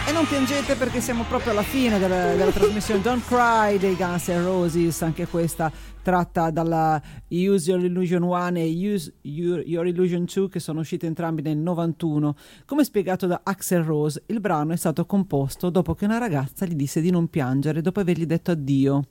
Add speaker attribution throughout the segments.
Speaker 1: E non piangete perché siamo proprio alla fine della trasmissione. Don't Cry dei Guns N' Roses, anche questa tratta dalla Use Your Illusion 1 e Use Your Illusion 2, che sono uscite entrambi nel 91. Come spiegato da Axl Rose, il brano è stato composto dopo che una ragazza gli disse di non piangere dopo avergli detto addio.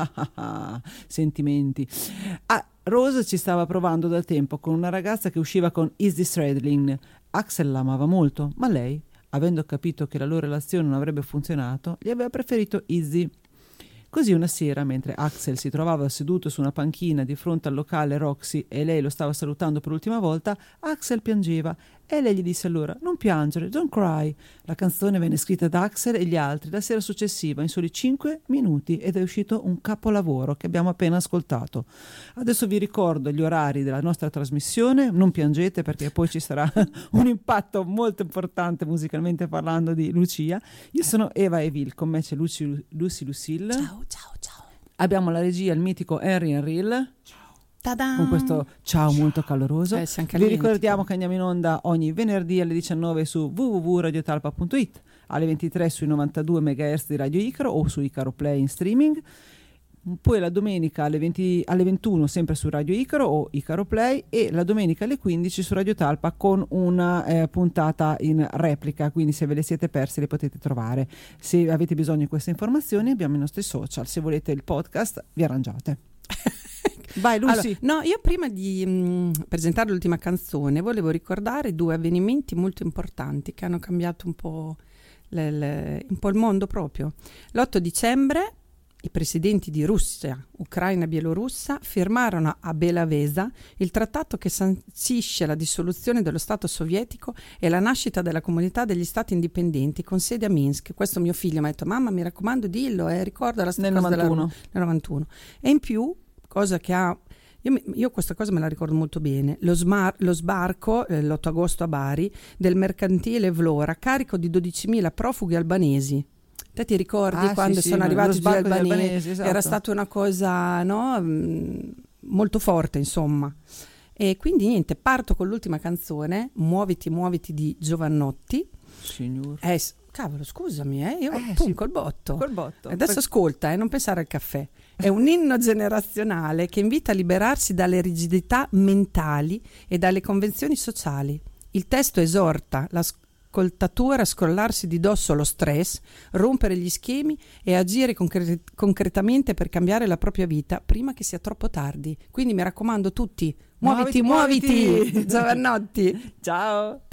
Speaker 1: Sentimenti. Rose ci stava provando da tempo con una ragazza che usciva con Izzy Stradlin. Axl l'amava molto, ma lei, avendo capito che la loro relazione non avrebbe funzionato, gli aveva preferito Izzy. Così una sera, mentre Axl si trovava seduto su una panchina di fronte al locale Roxy e lei lo stava salutando per l'ultima volta, Axl piangeva e lei gli disse allora: non piangere, don't cry. La canzone venne scritta da Axl e gli altri la sera successiva in soli 5 minuti ed è uscito un capolavoro che abbiamo appena ascoltato. Adesso vi ricordo gli orari della nostra trasmissione, non piangete perché poi ci sarà un impatto molto importante musicalmente parlando di Lucia. Io sono Eva Evil, con me c'è Lucy Lucille.
Speaker 2: Ciao.
Speaker 1: Abbiamo la regia, il mitico Henry Enril.
Speaker 2: Ta-da!
Speaker 1: Con questo ciao molto caloroso. Vi ricordiamo che andiamo in onda ogni venerdì alle 19 su www.radiotalpa.it, alle 23 sui 92 MHz di Radio Icaro o su Icaro Play in streaming, poi la domenica alle 21 sempre su Radio Icaro o Icaro Play, e la domenica alle 15 su Radio Talpa con una puntata in replica, quindi se ve le siete perse le potete trovare. Se avete bisogno di queste informazioni abbiamo i nostri social, se volete il podcast vi arrangiate. Vai Lucy.
Speaker 2: Allora, no, io prima di presentare l'ultima canzone volevo ricordare 2 avvenimenti molto importanti che hanno cambiato un po' il mondo proprio. L'8 dicembre i presidenti di Russia, Ucraina e Bielorussia firmarono a Belavesa il trattato che sancisce la dissoluzione dello Stato sovietico e la nascita della comunità degli stati indipendenti con sede a Minsk. Questo mio figlio mi ha detto: mamma, mi raccomando, dillo, ricorda la
Speaker 1: nel 91.
Speaker 2: Nel 91. E in più, cosa che ha... Io questa cosa me la ricordo molto bene, lo sbarco l'8 agosto a Bari del mercantile Vlora carico di 12.000 profughi albanesi. Te ti ricordi quando sono arrivati gli albanesi? Esatto. Era stata una cosa, no, molto forte, insomma. E quindi niente, parto con l'ultima canzone, Muoviti di Giovannotti.
Speaker 1: Signor.
Speaker 2: Cavolo, scusami, io
Speaker 1: sì,
Speaker 2: col botto.
Speaker 1: Adesso
Speaker 2: perché... ascolta, non pensare al caffè. È un inno generazionale che invita a liberarsi dalle rigidità mentali e dalle convenzioni sociali. Il testo esorta l'ascoltatore a scrollarsi di dosso lo stress, rompere gli schemi e agire concretamente per cambiare la propria vita prima che sia troppo tardi. Quindi mi raccomando tutti, muoviti. Giovannotti.
Speaker 1: Ciao.